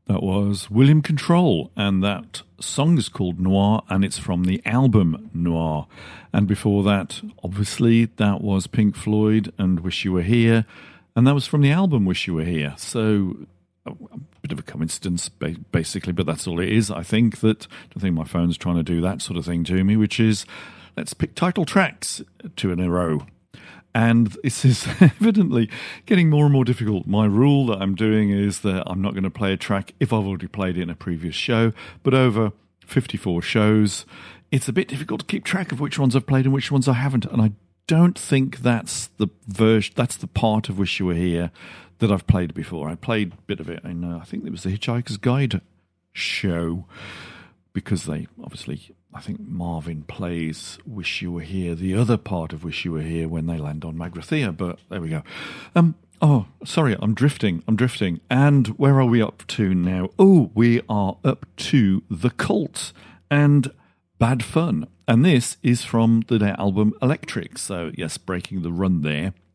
That was William Control, and that song is called Noir, and it's from the album Noir. And before that, obviously, that was Pink Floyd and Wish You Were Here, and that was from the album Wish You Were Here. So, a bit of a coincidence, basically, but that's all it is. I think that, I don't think my phone's trying to do that sort of thing to me, which is, let's pick title tracks two in a row. And this is evidently getting more and more difficult. My rule that I'm doing is that I'm not going to play a track if I've already played it in a previous show. But over 54 shows, it's a bit difficult to keep track of which ones I've played and which ones I haven't. And I don't think that's the part of Wish You Were Here that I've played before. I played a bit of it in, I think it was the Hitchhiker's Guide show, because they obviously, I think Marvin plays Wish You Were Here, the other part of Wish You Were Here, when they land on Magrathea, but there we go. Oh, sorry, I'm drifting. And where are we up to now? Oh, we are up to The Cult and Bad Fun. And this is from the album Electric. So, yes, breaking the run there.